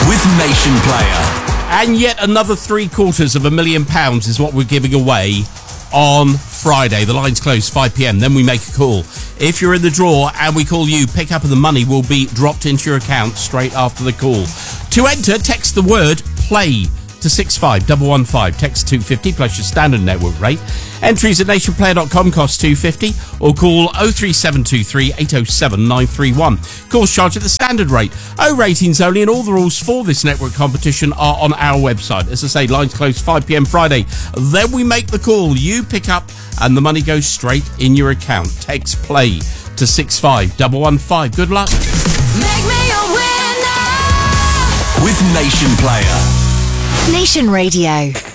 with Nation Player. And yet another £750,000 is what we're giving away on Friday. The line's closed 5 p.m. Then we make a call. If you're in the draw and we call you, pick up and the money will be dropped into your account straight after the call. To enter, text the word play to 65115. Text 250 plus your standard network rate. Entries at nationplayer.com cost $2.50 or call 03723 807 931. Calls charged at the standard rate. O ratings only, and all the rules for this network competition are on our website. As I say, lines closed 5 p.m. Friday. Then we make the call. You pick up and the money goes straight in your account. Text play to 65115. Good luck. Make me a winner with Nation Player. Nation Radio.